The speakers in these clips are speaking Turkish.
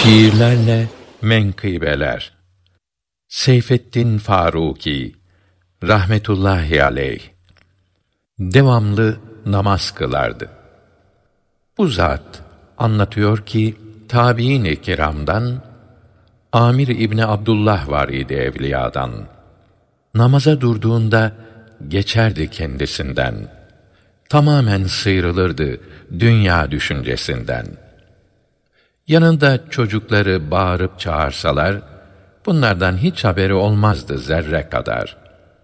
Şiirlerle menkıbeler. Seyfettin Faruki rahmetullahi aleyh devamlı namaz kılardı. Bu zat anlatıyor ki tabiin-i kiramdan Amir İbni Abdullah var idi evliyadan. Namaza durduğunda geçerdi kendisinden. Tamamen sıyrılırdı dünya düşüncesinden. Yanında çocukları bağırıp çağırsalar, bunlardan hiç haberi olmazdı zerre kadar.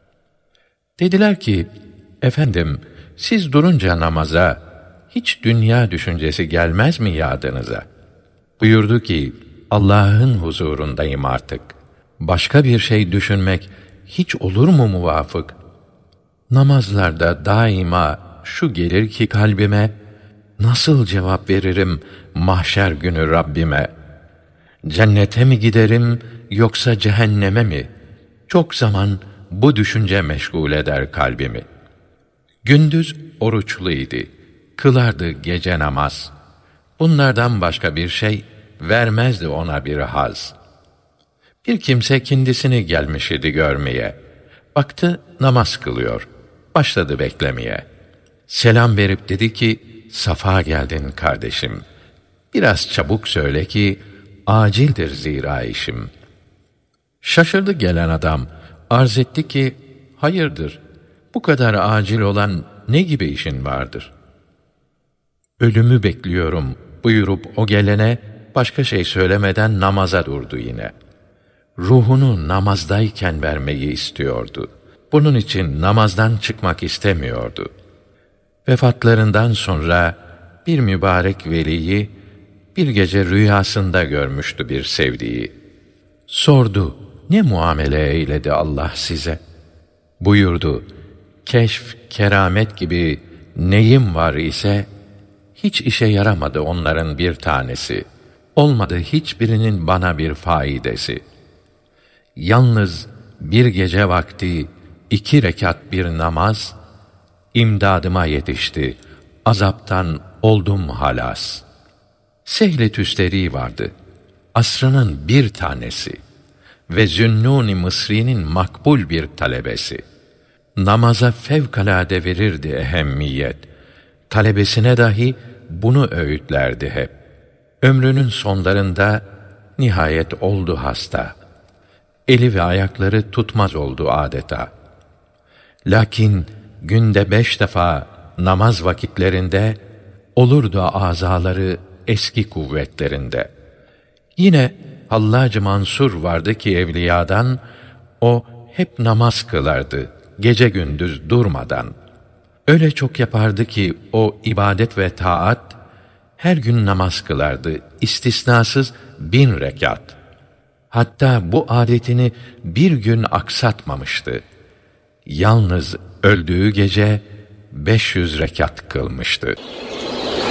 Dediler ki, efendim, siz durunca namaza, hiç dünya düşüncesi gelmez mi yadınıza? Buyurdu ki, Allah'ın huzurundayım artık. Başka bir şey düşünmek hiç olur mu muvafık? Namazlarda daima şu gelir ki kalbime, nasıl cevap veririm mahşer günü Rabbime? Cennete mi giderim yoksa cehenneme mi? Çok zaman bu düşünce meşgul eder kalbimi. Gündüz oruçluydu, kılardı gece namaz. Bunlardan başka bir şey vermezdi ona bir haz. Bir kimse kendisini gelmiş idi görmeye. Baktı namaz kılıyor. Başladı beklemeye. Selam verip dedi ki, safa geldin kardeşim. Biraz çabuk söyle ki, acildir zira işim. Şaşırdı gelen adam, arz etti ki, hayırdır, bu kadar acil olan ne gibi işin vardır? Ölümü bekliyorum buyurup o gelene, başka şey söylemeden namaza durdu yine. Ruhunu namazdayken vermeyi istiyordu. Bunun için namazdan çıkmak istemiyordu. Vefatlarından sonra bir mübarek veliyi bir gece rüyasında görmüştü bir sevdiği. Sordu, ne muamele eyledi Allah size? Buyurdu, keşf, keramet gibi neyim var ise, hiç işe yaramadı onların bir tanesi. Olmadı hiçbirinin bana bir faidesi. Yalnız bir gece vakti 2 rekat bir namaz, imdadıma yetişti, azaptan oldum halas. Sehl-i Tüsteri vardı, asrının bir tanesi ve Zünnûn-i Mısri'nin makbul bir talebesi. Namaza fevkalade verirdi ehemmiyet, talebesine dahi bunu öğütlerdi hep. Ömrünün sonlarında nihayet oldu hasta. Eli ve ayakları tutmaz oldu adeta. Lakin günde 5 defa namaz vakitlerinde olurdu azaları eski kuvvetlerinde. Yine Hallacı Mansur vardı ki evliyadan, o hep namaz kılardı gece gündüz durmadan. Öyle çok yapardı ki o ibadet ve taat, her gün namaz kılardı istisnasız 1000 rekat. Hatta bu adetini bir gün aksatmamıştı. Yalnız öldüğü gece 500 rekat kılmıştı.